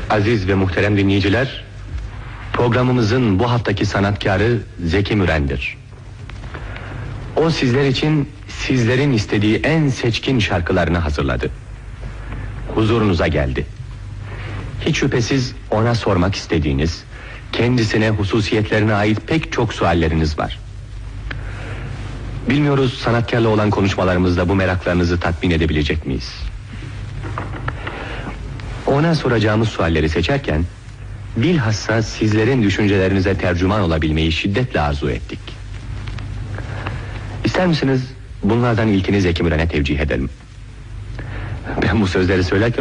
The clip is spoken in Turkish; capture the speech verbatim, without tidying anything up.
Aziz ve muhterem dinleyiciler, programımızın bu haftaki sanatkarı Zeki Müren'dir. O sizler için sizlerin istediği en seçkin şarkılarını hazırladı. Huzurunuza geldi. Hiç şüphesiz ona sormak istediğiniz, kendisine hususiyetlerine ait pek çok sualleriniz var. Bilmiyoruz sanatkarla olan konuşmalarımızda bu meraklarınızı tatmin edebilecek miyiz? Ona soracağımız sualleri seçerken bilhassa sizlerin düşüncelerinize tercüman olabilmeyi şiddetle arzu ettik. İster misiniz bunlardan ilkini Zeki Müren'e tevcih edelim? Ben bu sözleri söylerken